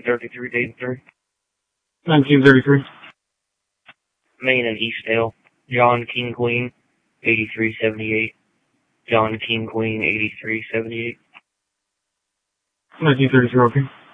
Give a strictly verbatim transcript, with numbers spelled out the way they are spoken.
thirty-three, Dayton three. nineteen thirty-three. Main and Eastdale. John King Queen, eighty-three seventy-eight. John King Queen, eighty-three seventy-eight. nineteen thirty-three, okay.